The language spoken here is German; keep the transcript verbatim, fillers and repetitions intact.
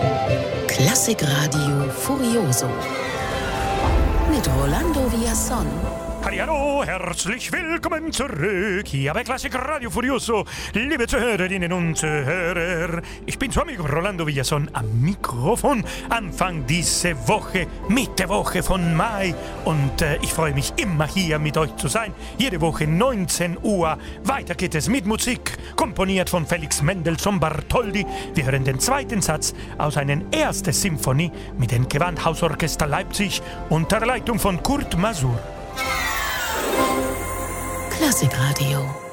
Klassikradio Furioso mit Rolando Villazón. Hallo, herzlich willkommen zurück hier bei Klassikradio Furioso. Liebe Zuhörerinnen und Zuhörer, ich bin Swami Rolando Villazón am Mikrofon. Anfang diese Woche, Mitte Woche von Mai. Und äh, ich freue mich immer hier mit euch zu sein. Jede Woche neunzehn Uhr. Weiter geht es mit Musik, komponiert von Felix Mendelssohn Bartholdy. Wir hören den zweiten Satz aus einer ersten Symphonie mit dem Gewandhausorchester Leipzig unter Leitung von Kurt Masur. Klassikradio.